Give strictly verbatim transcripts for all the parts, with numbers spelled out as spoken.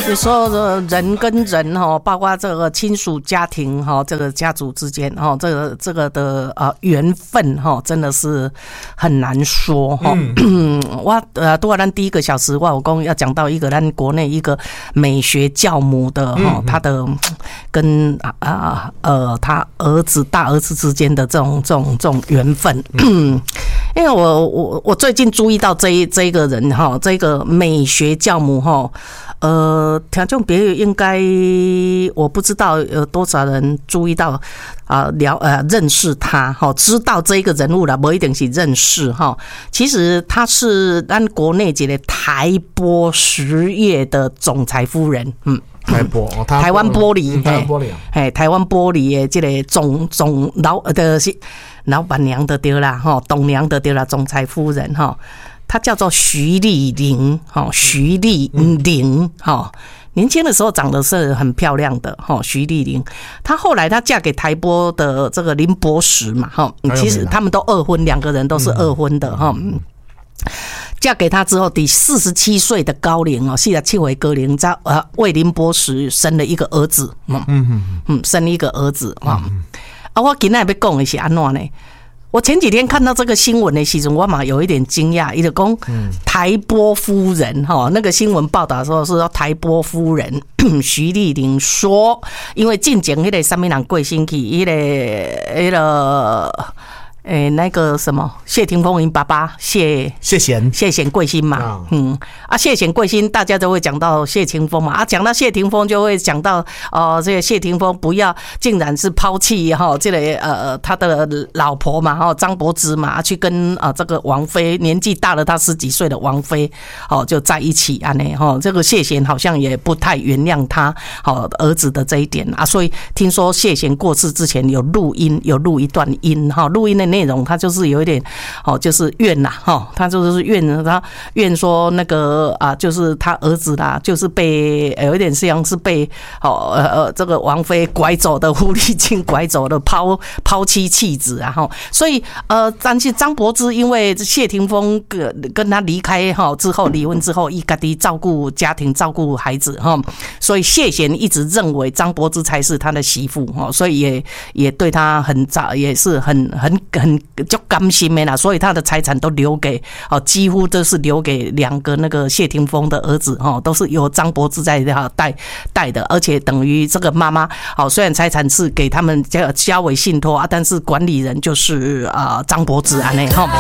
有时候人跟人哈，包括这个亲属家庭哈，这个家族之间哈，这个这个的呃缘分哈，真的是很难说哈。嗯、我呃，多咱第一个小时我有讲要讲到一个咱国内一个美学教母的哈，他的跟啊呃他儿子大儿子之间的这种这种这种缘分。嗯因为我我我最近注意到这一这一个人哈，这个美学教母哈，呃，听众朋友应该我不知道有多少人注意到啊、呃、了呃认识他哈，知道这一个人物了，不一定是认识哈。其实他是咱国内一个台玻实业的总裁夫人，嗯。 台玻，哦、 台湾玻璃， 台湾玻璃， 嘿，台湾玻璃的这个总总老的是老板娘的对啦，哈，董娘的对啦，总裁夫人哈，她叫做徐丽玲，哈，徐丽玲，哈。年轻的时候长得是很漂亮的哈，徐丽玲，她后来她嫁给台玻的这个林博实嘛哈，其实他们都二婚，两个人都是二婚的哈。嫁给他之后，第四十七岁的高龄哦，四十七岁高龄，在呃为林博实生了一个儿子，嗯嗯嗯，生一个儿子啊。啊，我今天要讲的是安怎呢？我前几天看到这个新闻的时候，我嘛有一点惊讶，伊就讲台玻夫人哈，那个新闻报道说是说台玻夫人徐丽玲说，因为进前迄个什么人过身去，迄个迄个。诶、欸，那个什么谢霆锋因爸爸谢谢贤谢贤贵姓嘛，哦、嗯啊谢贤贵姓，大家都会讲到谢霆锋嘛，啊讲到谢霆锋就会讲到哦、呃，这个谢霆锋不要竟然是抛弃哈这个呃他的老婆嘛哈张柏芝嘛，去跟啊、呃、这个王菲年纪大了他十几岁的王菲哦就在一起啊呢哈，这个谢贤好像也不太原谅他好儿子的这一点啊，所以听说谢贤过世之前有录音有录一段音哈，录音的内容他就是有一点哦，就是怨呐哈，他就是怨他怨说那个啊，就是他儿子啦，就是被有一点像是被哦呃呃这个王菲拐走的狐狸精拐走的抛抛妻弃子啊哈，所以呃，但是张柏芝因为谢霆锋跟跟他离开哈之后离婚之后，一家己照顾家庭照顾孩子哈，所以谢贤一直认为张柏芝才是他的媳妇哈，所以也也对他很早也是很很很。很就甘心的啦，所以他的财产都留给哦，几乎都是留给两个那个谢霆锋的儿子哦，都是由张柏芝在带带的，而且等于这个妈妈哦，虽然财产是给他们交交为信托啊，但是管理人就是啊、呃、张柏芝安内哈。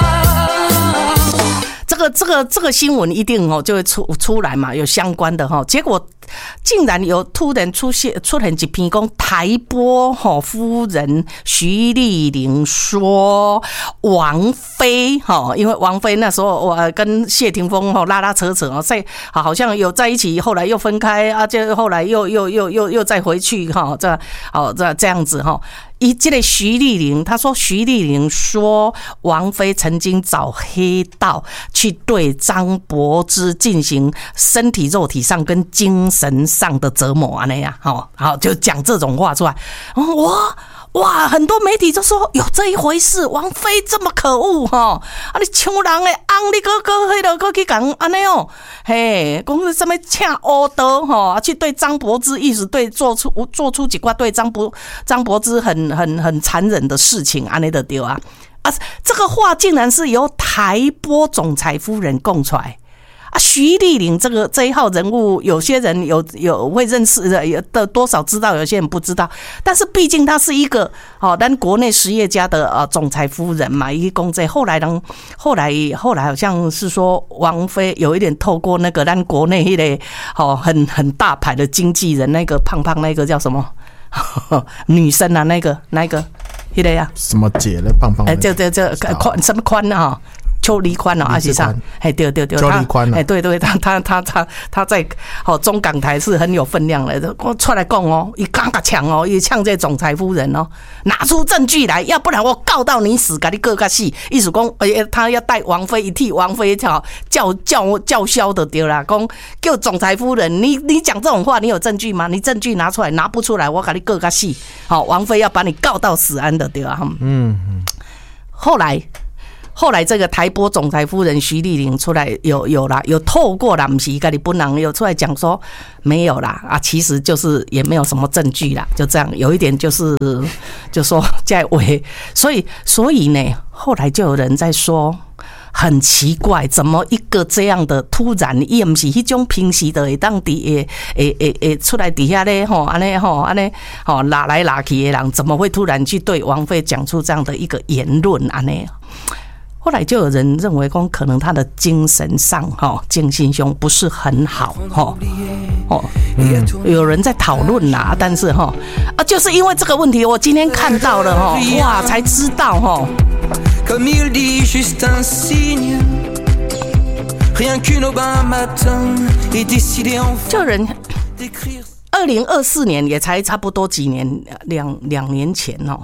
这个这个这个新闻一定哦就会出出来嘛，有相关的哈，结果竟然有突然出现出现一篇讲台玻哈夫人徐丽玲说王菲哈，因为王菲那时候我跟谢霆锋哈拉拉扯扯哦，在好像有在一起，后来又分开啊，就后来又又又又又再回去哈，这哦这这样子哈。以这个徐丽玲，她说徐丽玲说王菲曾经找黑道去对张柏芝进行身体、肉体上跟精神上的折磨啊那样，好，好就讲这种话出来，哇。哇，很多媒体就说有这一回事，王菲这么可恶哈！啊，你抢人的翁，你搁搁迄个搁去讲安尼哦，嘿，讲什么请乌刀哈，去对张柏芝，意思对做出做出几挂对张柏张柏芝很很很残忍的事情，安尼的对啊啊，这个话竟然是由台玻总裁夫人供出来。啊，徐丽玲这个这一号人物，有些人有有会认识的，有的多少知道，有些人不知道。但是毕竟她是一个哦，咱国内实业家的呃总裁夫人嘛，一个公职。后来呢，后来后来好像是说王菲有一点透过那个咱国内一类哦很很大牌的经纪人，那个胖胖那个叫什么女生啊，那个那个一类啊， 什么姐嘞，胖胖的， 哎，这这这宽什么宽啊？邱黎宽哦，阿是上，哎对对对， 邱黎宽哎对对，他他他他他在哦中港台是很有分量的，我出来讲哦，一刚刚抢哦，一呛这总裁夫人哦，拿出证据来，要不然我告到你死，给你告个死。意思讲，哎，他要带王菲一替王菲叫叫叫叫嚣的对啦，讲叫总裁夫人，你你讲这种话，你有证据吗？你证据拿出来，拿不出来，我给你告个死。好，王菲要把你告到死安的对啦，嗯嗯，后来。 后来这个台玻总裁夫人徐丽玲出来有有啦，有透过啦，不是家己本人有出来讲说没有啦啊，其实就是也没有什么证据啦，就这样，有一点就是就说在伪，所以所以呢，后来就有人在说。很奇怪，怎么一个这样的突然，伊也不是迄种平时的会当伫诶诶诶诶出来底下咧吼，安尼吼安尼吼拉来拉去的人，怎么会突然去对王菲讲出这样的一个言论安尼？后来就有人认为说，可能他的精神上哈精神上不是很好哈哦，有人在讨论啦，但是哈啊，就是因为这个问题，我今天看到了哈，哇，才知道哈。Comme il dit, juste un signe. Rien qu'une aube matin et décider enfin. 就人，二零二四年也才差不多几年，两两年前哦。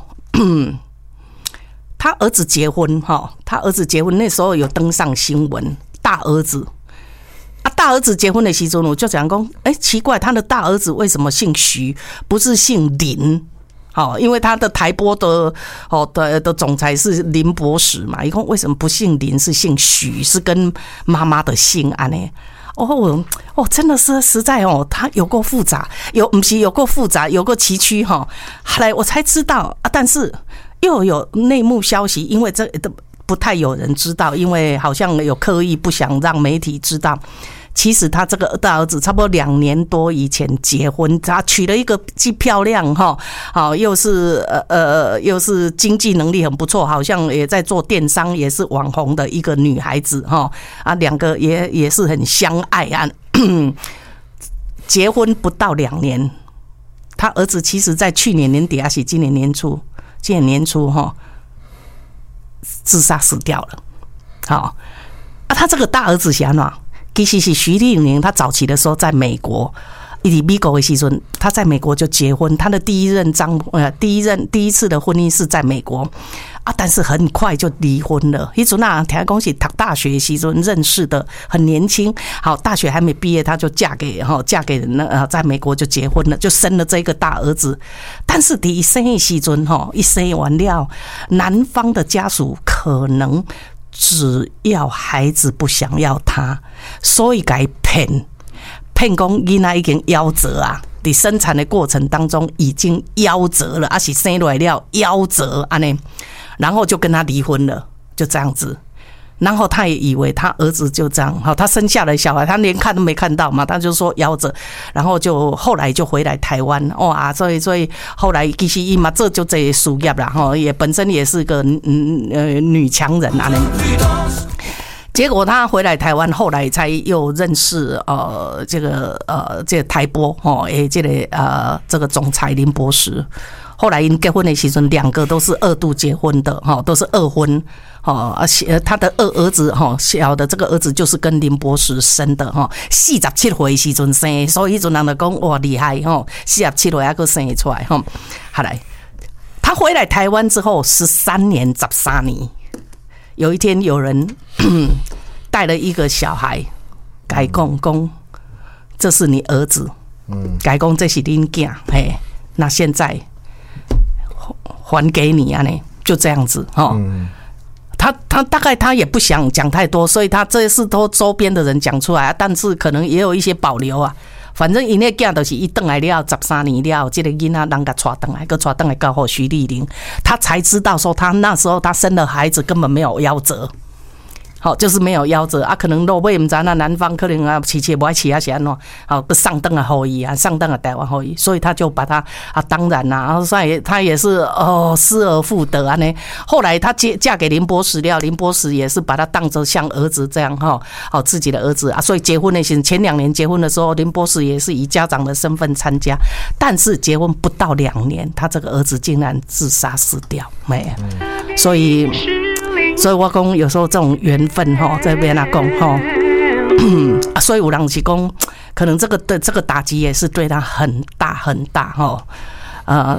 他儿子结婚哈，他儿子结婚那时候有登上新闻，大儿子啊，大儿子结婚的时候，我就讲说，哎，奇怪，他的大儿子为什么姓徐，不是姓林？好，因为他的台玻的哦的的总裁是林博史嘛，一共为什么不姓林，是姓许，是跟妈妈的姓安呢？哦哦，真的是实在哦，他有够复杂，有不是有够复杂，有够崎岖哈。后来我才知道啊，但是又有内幕消息，因为这不太有人知道，因为好像有刻意不想让媒体知道。其实他这个大儿子差不多两年多以前结婚，他娶了一个既漂亮哈，好又是呃呃又是经济能力很不错，好像也在做电商，也是网红的一个女孩子哈啊，两个也也是很相爱啊。结婚不到两年，他儿子其实在去年年底还是今年年初，今年年初哈自杀死掉了。好啊，他这个大儿子是安怎？其实是徐丽玲，她早期的时候在美国，以美国的时阵，她在美国就结婚，她的第一任丈呃第一任第一次的婚姻是在美国啊，但是很快就离婚了。迄阵啊，听讲是读大学的时阵认识的，很年轻，好，大学还没毕业，她就嫁给哈嫁给人呃，在美国就结婚了，就生了这个大儿子。但是第一生的时阵哈，一生完了，男方的家属可能。只要孩子不想要他，所以该骗骗讲囡仔已经夭折啊！在生产的过程当中已经夭折了，而且生出来了夭折安尼，然后就跟他离婚了，就这样子。然后他也以为他儿子就这样，好，他生下来小孩，他连看都没看到嘛，他就说夭折，然后就后来就回来台湾，哇，所以所以后来其实伊嘛这就这些事业啦，哈，也本身也是个嗯呃女强人啊。结果他回来台湾，后来才又认识呃这个呃这个台玻哦，诶这个呃这个总裁林博士。后来因结婚的时阵，两个都是二度结婚的哈，都是二婚哈，而且他的二儿子哈，小的这个儿子就是跟林博士生的哈，四十七岁时阵生，所以迄阵人就讲哇厉害哈，四十七岁还佫生得出来哈。后来他回来台湾之后，十三年十三年，有一天有人带了一个小孩，改讲讲这是你儿子，改讲这是恁囝，嘿，那现在。还给你啊！呢，就这样子哈。他他大概他也不想讲太多，所以他这是都周边的人讲出来，但是可能也有一些保留啊。反正因那囝就是一回来了十三年了，这个囡仔人家带回来，个带回来告诉徐丽玲，他才知道说他那时候他生的孩子根本没有夭折。好，就是没有夭折啊，可能落尾唔知那男方可能啊妻妾不爱妻啊是安怎，好个上等的后裔啊，上等的台湾后裔，所以他就把他啊，当然啦、啊，然后所以他也是哦失而复得啊呢。后来他嫁嫁给林博士了，林博士也是把他当作像儿子这样哈，好自己的儿子啊，所以结婚那些前两年结婚的时候，林博士也是以家长的身份参加，但是结婚不到两年，他这个儿子竟然自杀死掉，没，所以。所以我讲有时候这种缘分哈，在边那讲哈，所以有人是讲，可能这个的这个打击也是对他很大很大哈，呃啊，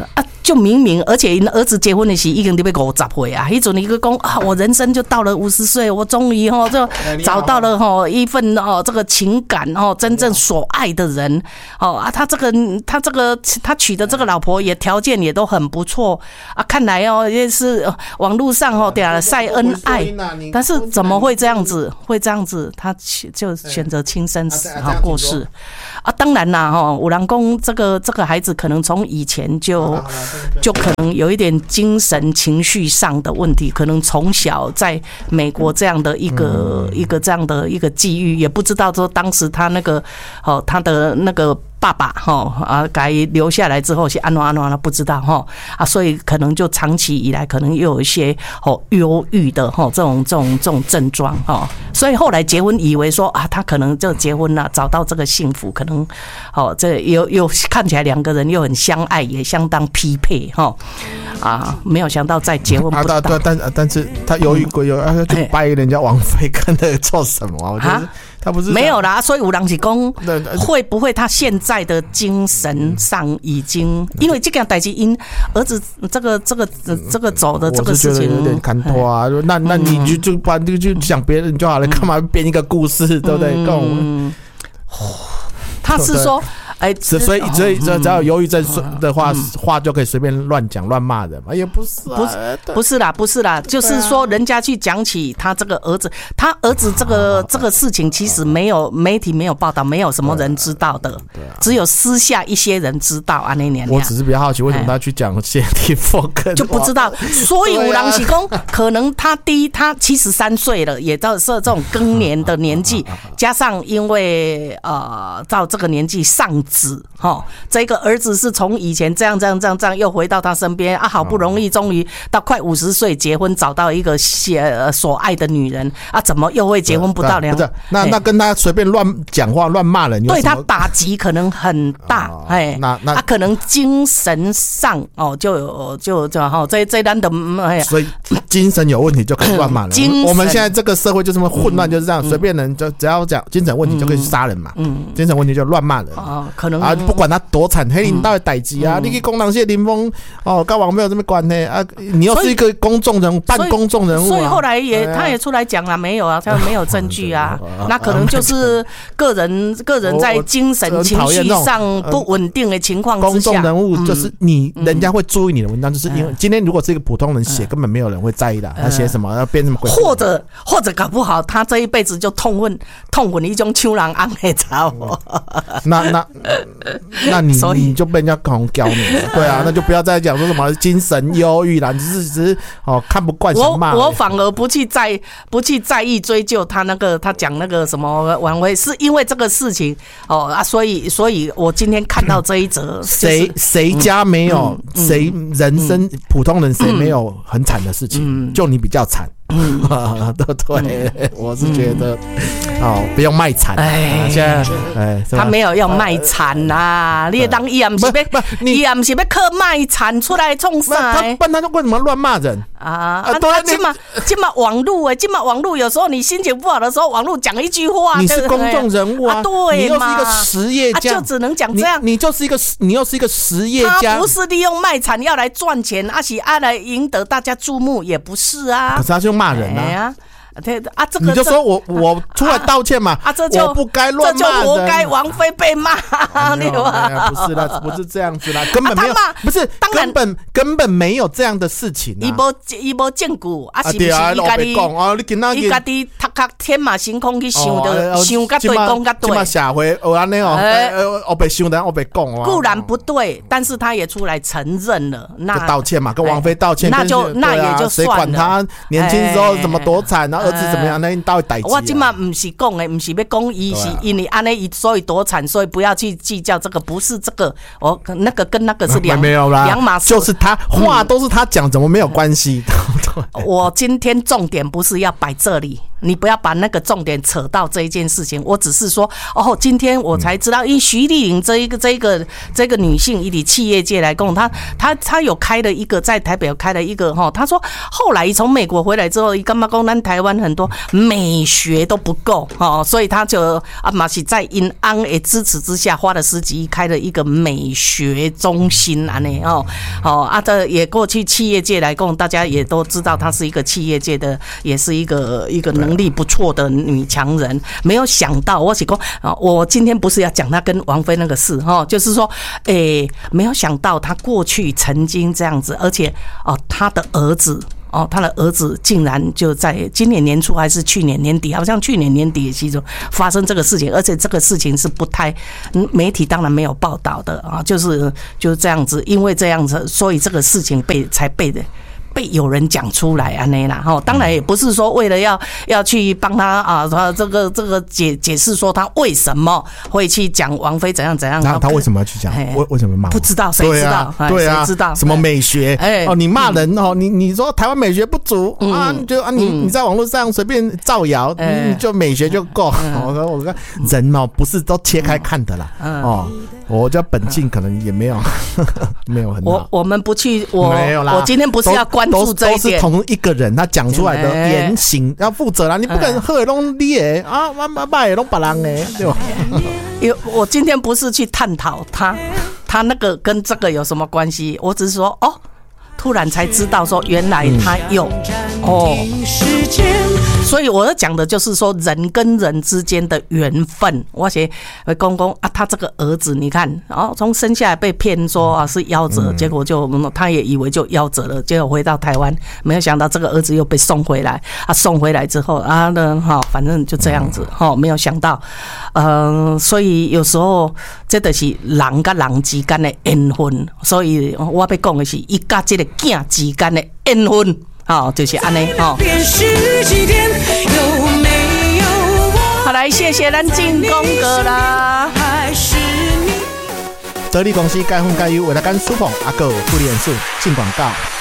就明明，而且因儿子结婚的时已经得要五十岁啊，迄阵一个讲啊，我人生就到了五十岁，我终于吼就找到了吼一份哦这个情感哦真正所爱的人哦啊，他这个他这个他娶的这个老婆也条件也都很不错啊，看来哦也是网络上哦对啊晒恩爱，但是怎么会这样子？会这样子？他就选择轻生好过世啊，当然啦哈，有人讲这个这个孩子可能从以前就就可能有一点精神情绪上的问题，可能从小在美国这样的一个一个这样的一个际遇，也不知道说当时他那个哦他的那个。爸爸哈啊，该留下来之后是安怎安怎他不知道哈啊，所以可能就长期以来可能又有一些哦忧郁的哈这种这种这种症状哈，所以后来结婚以为说啊，他可能就结婚了，找到这个幸福，可能哦这又又看起来两个人又很相爱，也相当匹配哈啊，没有想到在结婚不到， 啊、但但但是他犹豫过，犹豫他去掰人家王菲，跟那个做什么、啊？我觉得。他不是没有啦，所以有人是讲，会不会他现在的精神上已经，因为这件代志，因儿子这个这个这个走的这个事情， 有点看透啊。那那你就就把就就想别人就好了，干嘛编一个故事，对不对？跟我们， 他是说。哎， 所以所以只要有忧郁症的话，话就可以随便乱讲乱骂人嘛？也不是啊， 不是不是啦，不是啦，就是说人家去讲起他这个儿子，他儿子这个这个事情，其实没有媒体没有报道，没有什么人知道的，只有私下一些人知道啊。那年我只是比较好奇，为什么他去讲谢霆锋就不知道，所以有人是讲，可能他第一他七十三岁了，也到是这种更年的年纪，加上因为呃到这个年纪上。子哈，这个儿子是从以前这样这样这样这样又回到他身边啊，好不容易终于到快五十岁结婚，找到一个所爱的女人啊，怎么又会结婚不到两？ 不是，那那跟他随便乱讲话乱骂人， 对他打击可能很大，哎，那那他可能精神上哦就有就就哈这这单的， 所以精神有问题就可以乱骂人。我们现在这个社会就这么混乱，就是这样，随便人就只要讲精神问题就可以杀人嘛，精神问题就乱骂人啊，可能。 啊，不管他多惨，黑领导的代志啊，嗯、你去讲人谢霆锋哦，跟网没有什么关系啊？你又是一个公众人物，半公众人物、啊所，所以后来也、啊、他也出来讲了，没有啊，他没有证据啊，那可能就是个人个人在精神情绪上不稳定的情况之下， 公众人物就是你，人家会注意你的文章，就是因为今天如果是一个普通人写，根本没有人会在意的，他写什么要编什么鬼， 或者或者搞不好他这一辈子就痛恨痛恨一种秋人安的查某， 那那。那你你就被人家恐教你，对啊，那就不要再讲说什么精神忧郁啦，只是只是哦看不惯想骂。 我我反而不去在不去在意追究他那个他讲那个什么挽回，是因为这个事情哦啊，所以所以我今天看到这一则， 谁谁家没有谁人生普通人谁没有很惨的事情，就你比较惨。嗯，对对，我是觉得，哦，不用卖惨。哎，现在，哎， 他没有要卖惨啦，你当伊也不是要，伊也不是要靠卖惨出来冲啥？ 他不然他就为什么乱骂人啊？啊，对，今嘛今嘛网路哎，今嘛网路有时候你心情不好的时候，网路讲一句话， 你是公众人物啊， 对， 你又是一个实业家， 就只能讲这样。 你就是一个，你又是一个实业家， 他不是利用卖惨要来赚钱，而且啊来赢得大家注目，也不是啊。 可是他就骂人啊。 哎呀啊，这个你就说我我出来道歉嘛， 啊，这就我不该乱骂人， 这就活该王菲被骂， 对吧？不是啦，不是这样子啦，根本没有，不是，根本根本没有这样的事情。 伊无伊无证据，啊是不是？伊家己伊家己他他天马行空去想的，想甲对讲甲对。 今嘛社会有安尼哦，我被想的，我被讲哦。 固然不对，但是他也出来承认了，那道歉嘛，跟王菲道歉， 那就那也就算了。谁管他年轻时候怎么多惨，然后儿子怎么样？那你到底代志？ 我今嘛不是讲的，不是要讲伊是因为安尼，所以多惨，所以不要去计较这个，不是这个，我那个跟那个是两没有啦， 两码事。 就是他话都是他讲，怎么没有关系？ 我今天重点不是要摆这里， 你不要把那个重点扯到这一件事情。我只是说，哦，今天我才知道，因为徐丽玲这一个这一个这个女性，以企业界来讲，她她她有开了一个在台北有开了一个哈，她说后来从美国回来之后，干嘛讲咱台湾很多美学都不够哦，所以她就啊嘛是在因安的支持之下，花了十几亿开了一个美学中心啊呢哦哦啊这也过去企业界来讲，大家也都知道她是一个企业界的，也是一个一个能力不错的女强人。没有想到，我是说，我今天不是要讲她跟王菲那个事哈，就是说，诶，没有想到她过去曾经这样子，而且哦，她的儿子。哦，他的儿子竟然就在今年年初还是去年年底，好像去年年底的时候发生这个事情，而且这个事情是不太媒体当然没有报道的啊，就是就是这样子，因为这样子，所以这个事情被才被的。被有人讲出来啊，那啦哈，当然也不是说为了要要去帮他啊，他这个这个解解释说他为什么会去讲王菲怎样怎样， 那他为什么要去讲？为为什么骂？ 不知道，谁知道？ 对啊，谁知道？ 什么美学？哎哦，你骂人哦，你你说台湾美学不足啊，你就啊你你在网络上随便造谣，你就美学就够。我说我说人哦，不是都切开看的啦，哦。我叫本性可能也没有没有很好。 我我们不去，我没有啦。我今天不是要关注这一点， 都是同一个人他讲出来的言行要负责啦。你不可能喝弄你诶啊，妈妈妈也弄别人诶，对吧？ 因为我今天不是去探讨他他那个跟这个有什么关系，我只是说哦，突然才知道说原来他有哦。所以我要讲的就是说人跟人之间的缘分。我写公公啊，他这个儿子你看，然后从生下来被骗说啊是夭折，结果就他也以为就夭折了，结果回到台湾，没有想到这个儿子又被送回来啊，送回来之后啊呢哈，反正就这样子哈，没有想到，嗯、呃，所以有时候这就是人跟人之间的缘分。所以我要讲的是，伊甲这个囝之间的缘分。好，就是安尼哦。好，来谢谢咱进攻哥啦。 得力公司该分该优，为了跟苏鹏阿哥副理人士进广告。